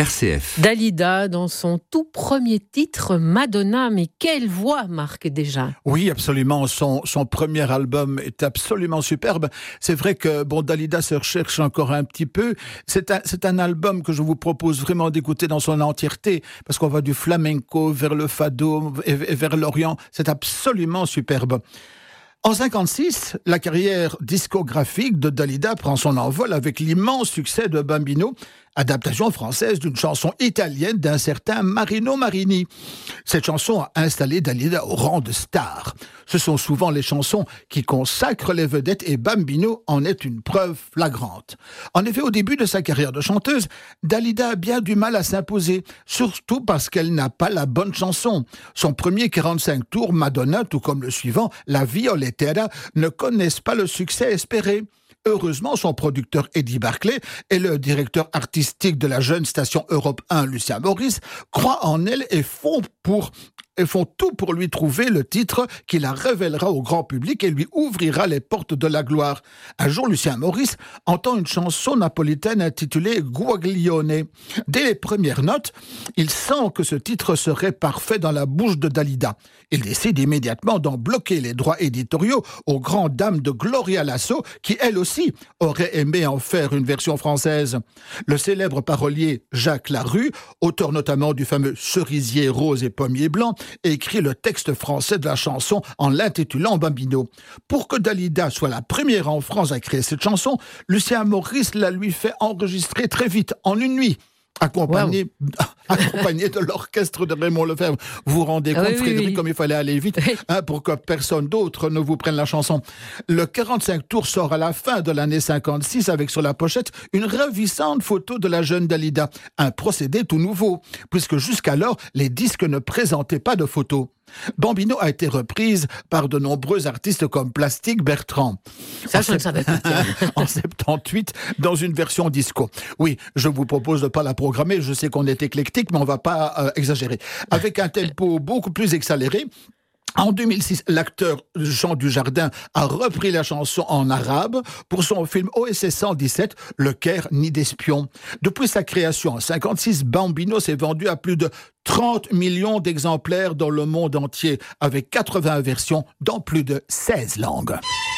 RCF. Dalida, dans son tout premier titre, Madonna, mais quelle voix, Marc, déjà. Oui, absolument. Son premier album est absolument superbe. C'est vrai que Dalida se recherche encore un petit peu. C'est un album que je vous propose vraiment d'écouter dans son entièreté, parce qu'on va du flamenco vers le fado et vers l'Orient. C'est absolument superbe. En 1956, la carrière discographique de Dalida prend son envol avec l'immense succès de Bambino, adaptation française d'une chanson italienne d'un certain Marino Marini. Cette chanson a installé Dalida au rang de star. Ce sont souvent les chansons qui consacrent les vedettes et Bambino en est une preuve flagrante. En effet, au début de sa carrière de chanteuse, Dalida a bien du mal à s'imposer, surtout parce qu'elle n'a pas la bonne chanson. Son premier 45 tours, Madonna, tout comme le suivant, La Violetera, ne connaissent pas le succès espéré. Heureusement, son producteur Eddie Barclay et le directeur artistique de la jeune station Europe 1, Lucien Maurice, croient en elle et font tout pour lui trouver le titre qui la révélera au grand public et lui ouvrira les portes de la gloire. Un jour, Lucien Maurice entend une chanson napolitaine intitulée Guaglione. Dès les premières notes, il sent que ce titre serait parfait dans la bouche de Dalida. Il décide immédiatement d'en bloquer les droits éditoriaux aux grandes dames de Gloria Lasso, qui elle aussi aurait aimé en faire une version française. Le célèbre parolier Jacques Larue, auteur notamment du fameux Cerisier rose et pommier blanc, écrit le texte français de la chanson en l'intitulant Bambino. Pour que Dalida soit la première en France à créer cette chanson, Lucien Maurice la lui fait enregistrer très vite, en une nuit. Accompagné de l'orchestre de Raymond Lefebvre. Vous vous rendez compte, Frédéric, comme il fallait aller vite pour que personne d'autre ne vous prenne la chanson. Le 45 tours sort à la fin de l'année 56 avec sur la pochette une ravissante photo de la jeune Dalida. Un procédé tout nouveau, puisque jusqu'alors, les disques ne présentaient pas de photos. Bambino a été reprise par de nombreux artistes comme Plastique Bertrand. Ça, je ne savais pas. En 78, dans une version disco. Oui, je vous propose de ne pas la programmer, je sais qu'on est éclectique, mais on ne va pas exagérer. Avec un tempo beaucoup plus accéléré. En 2006, l'acteur Jean Dujardin a repris la chanson en arabe pour son film OSS 117, Le Caire nid d'espions. Depuis sa création en 1956, Bambino s'est vendu à plus de 30 millions d'exemplaires dans le monde entier, avec 80 versions dans plus de 16 langues.